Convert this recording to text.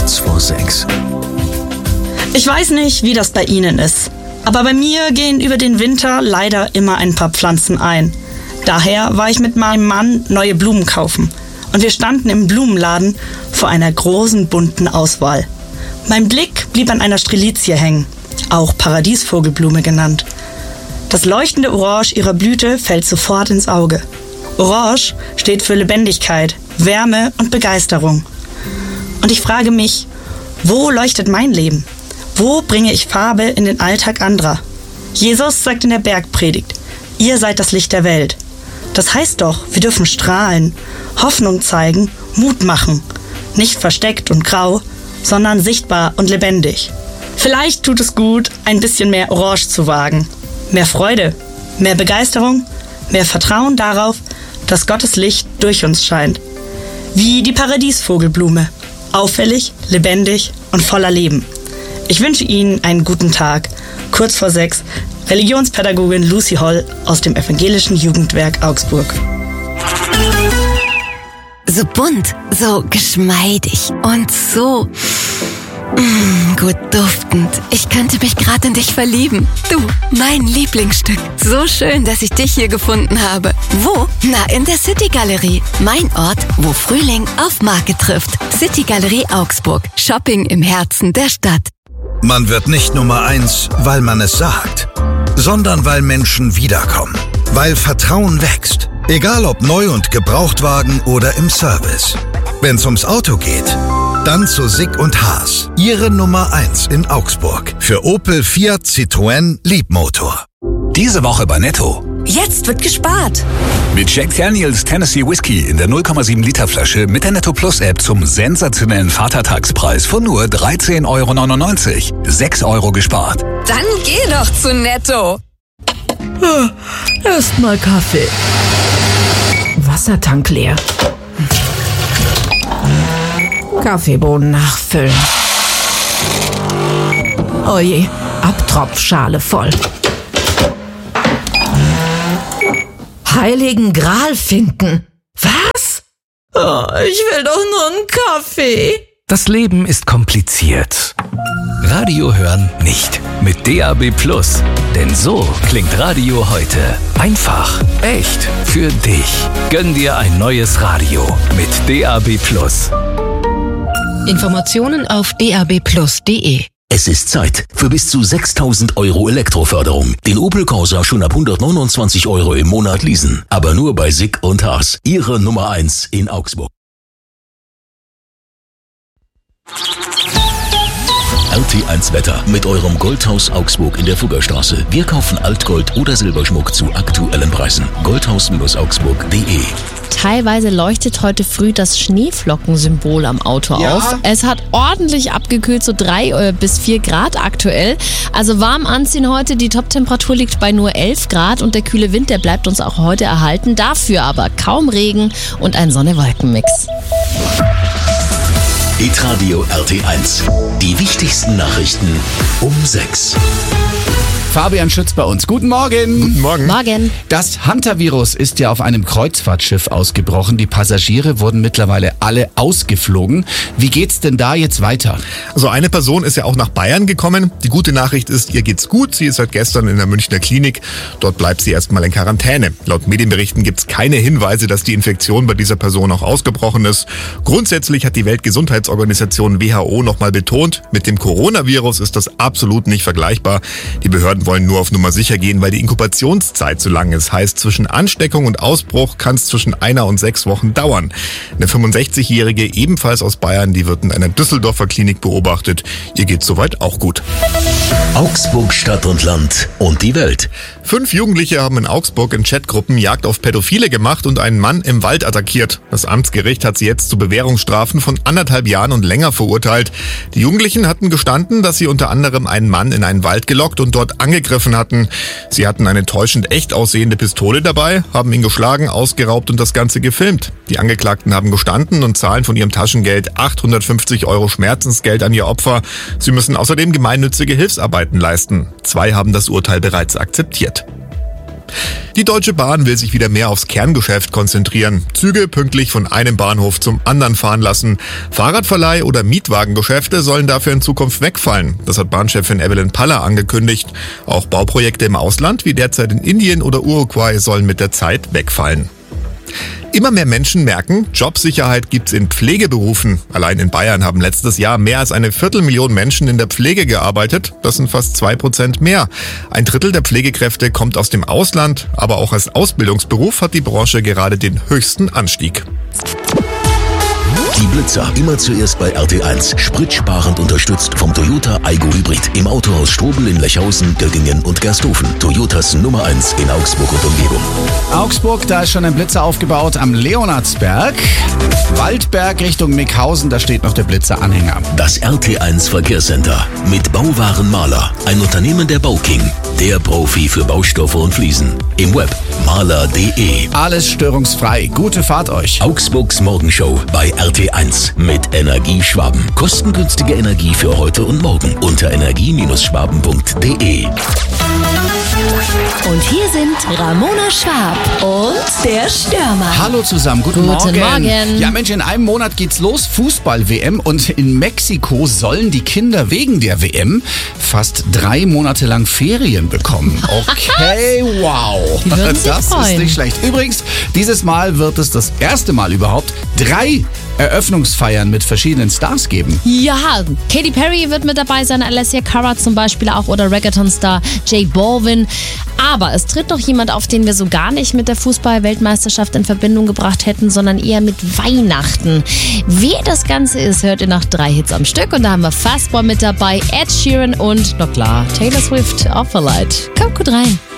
kurz vor 6. Ich weiß nicht, wie das bei Ihnen ist, aber bei mir gehen über den Winter leider immer ein paar Pflanzen ein. Daher war ich mit meinem Mann neue Blumen kaufen und wir standen im Blumenladen vor einer großen bunten Auswahl. Mein Blick blieb an einer Strelizie hängen, auch Paradiesvogelblume genannt. Das leuchtende Orange ihrer Blüte fällt sofort ins Auge. Orange steht für Lebendigkeit, Wärme und Begeisterung. Und ich frage mich, wo leuchtet mein Leben? Wo bringe ich Farbe in den Alltag anderer? Jesus sagt in der Bergpredigt, ihr seid das Licht der Welt. Das heißt doch, wir dürfen strahlen, Hoffnung zeigen, Mut machen. Nicht versteckt und grau, sondern sichtbar und lebendig. Vielleicht tut es gut, ein bisschen mehr Orange zu wagen. Mehr Freude, mehr Begeisterung, mehr Vertrauen darauf, dass Gottes Licht durch uns scheint. Wie die Paradiesvogelblume. Auffällig, lebendig und voller Leben. Ich wünsche Ihnen einen guten Tag. Kurz vor 6, Religionspädagogin Lucy Holl aus dem Evangelischen Jugendwerk Augsburg. So bunt, so geschmeidig und so gut duftend. Ich könnte mich gerade in dich verlieben. Du, mein Lieblingsstück. So schön, dass ich dich hier gefunden habe. Wo? Na, in der City Galerie. Mein Ort, wo Frühling auf Marke trifft. City Galerie Augsburg. Shopping im Herzen der Stadt. Man wird nicht Nummer 1, weil man es sagt, sondern weil Menschen wiederkommen. Weil Vertrauen wächst. Egal ob Neu- und Gebrauchtwagen oder im Service. Wenn's ums Auto geht, dann zu Sick und Haas. Ihre Nummer 1 in Augsburg. Für Opel, Fiat, Citroën, Leapmotor. Diese Woche bei Netto. Jetzt wird gespart. Mit Jack Daniels Tennessee Whiskey in der 0,7 Liter Flasche mit der Netto Plus App zum sensationellen Vatertagspreis von nur 13,99 €. 6 € gespart. Dann geh doch zu Netto. Erstmal Kaffee. Wassertank leer. Kaffeebohnen nachfüllen. Oje, Abtropfschale voll. Heiligen Gral finden. Was? Oh, ich will doch nur einen Kaffee. Das Leben ist kompliziert. Radio hören nicht. Mit DAB+. Denn so klingt Radio heute. Einfach, echt, für dich. Gönn dir ein neues Radio mit DAB+. Informationen auf dabplus.de. Es ist Zeit für bis zu 6.000 € Elektroförderung. Den Opel Corsa schon ab 129 € im Monat leasen. Aber nur bei Sick und Haas. Ihre Nummer 1 in Augsburg. RT1 Wetter mit eurem Goldhaus Augsburg in der Fuggerstraße. Wir kaufen Altgold oder Silberschmuck zu aktuellen Preisen. Goldhaus-augsburg.de. Teilweise leuchtet heute früh das Schneeflockensymbol am Auto auf. Es hat ordentlich abgekühlt, so 3 bis 4 Grad aktuell. Also warm anziehen heute. Die Toptemperatur liegt bei nur 11 Grad und der kühle Wind, der bleibt uns auch heute erhalten. Dafür aber kaum Regen und ein Sonne-Wolken-Mix. Hitradio RT1. Die wichtigsten Nachrichten um 6. Fabian Schütz bei uns. Guten Morgen. Guten Morgen. Morgen. Das Hunter-Virus ist ja auf einem Kreuzfahrtschiff ausgebrochen. Die Passagiere wurden mittlerweile alle ausgeflogen. Wie geht's denn da jetzt weiter? Also eine Person ist ja auch nach Bayern gekommen. Die gute Nachricht ist, ihr geht's gut. Sie ist seit gestern in der Münchner Klinik. Dort bleibt sie erstmal in Quarantäne. Laut Medienberichten gibt's keine Hinweise, dass die Infektion bei dieser Person auch ausgebrochen ist. Grundsätzlich hat die Weltgesundheitsorganisation WHO nochmal betont, mit dem Coronavirus ist das absolut nicht vergleichbar. Die Behörden wollen nur auf Nummer sicher gehen, weil die Inkubationszeit zu lang ist. Heißt, zwischen Ansteckung und Ausbruch kann es zwischen 1 und 6 Wochen dauern. Eine 65-Jährige, ebenfalls aus Bayern, die wird in einer Düsseldorfer Klinik beobachtet. Ihr geht's soweit auch gut. Augsburg, Stadt und Land und die Welt. 5 Jugendliche haben in Augsburg in Chatgruppen Jagd auf Pädophile gemacht und einen Mann im Wald attackiert. Das Amtsgericht hat sie jetzt zu Bewährungsstrafen von 1,5 Jahren und länger verurteilt. Die Jugendlichen hatten gestanden, dass sie unter anderem einen Mann in einen Wald gelockt und dort angegriffen hatten. Sie hatten eine täuschend echt aussehende Pistole dabei, haben ihn geschlagen, ausgeraubt und das Ganze gefilmt. Die Angeklagten haben gestanden und zahlen von ihrem Taschengeld 850 € Schmerzensgeld an ihr Opfer. Sie müssen außerdem gemeinnützige Hilfsarbeiten leisten. 2 haben das Urteil bereits akzeptiert. Die Deutsche Bahn will sich wieder mehr aufs Kerngeschäft konzentrieren. Züge pünktlich von einem Bahnhof zum anderen fahren lassen. Fahrradverleih oder Mietwagengeschäfte sollen dafür in Zukunft wegfallen. Das hat Bahnchefin Evelyn Paller angekündigt. Auch Bauprojekte im Ausland, wie derzeit in Indien oder Uruguay, sollen mit der Zeit wegfallen. Immer mehr Menschen merken, Jobsicherheit gibt's in Pflegeberufen. Allein in Bayern haben letztes Jahr mehr als 250.000 Menschen in der Pflege gearbeitet. Das sind fast 2% mehr. 1/3 der Pflegekräfte kommt aus dem Ausland, aber auch als Ausbildungsberuf hat die Branche gerade den höchsten Anstieg. Die Blitzer immer zuerst bei RT1. Spritsparend unterstützt vom Toyota Aygo Hybrid. Im Autohaus Strobel in Lechhausen, Göggingen und Gersthofen. Toyotas Nummer 1 in Augsburg und Umgebung. Augsburg, da ist schon ein Blitzer aufgebaut am Leonardsberg. Waldberg Richtung Mickhausen, da steht noch der Blitzeranhänger. Das RT1 Verkehrscenter mit Bauwaren Mahler. Ein Unternehmen der Bauking. Der Profi für Baustoffe und Fliesen. Im Web mahler.de. Alles störungsfrei. Gute Fahrt euch. Augsburgs Morgenshow bei RT1 mit Energieschwaben. Kostengünstige Energie für heute und morgen unter energie-schwaben.de. Und hier sind Ramona Schwab und der Stürmer. Hallo zusammen, guten Morgen. Ja Mensch, in einem Monat geht's los, Fußball-WM, und in Mexiko sollen die Kinder wegen der WM fast 3 Monate lang Ferien bekommen. Okay, wow. Das ist nicht schlecht. Übrigens, dieses Mal wird es das erste Mal überhaupt 3 Eröffnungsfeiern mit verschiedenen Stars geben. Ja, Katy Perry wird mit dabei sein, Alessia Cara zum Beispiel auch oder Reggaeton-Star J Balvin. Aber es tritt noch jemand auf, den wir so gar nicht mit der Fußball-Weltmeisterschaft in Verbindung gebracht hätten, sondern eher mit Weihnachten. Wer das Ganze ist, hört ihr nach 3 Hits am Stück. Und da haben wir Fastball mit dabei, Ed Sheeran und, na klar, Taylor Swift, Off a Light. Kommt gut rein.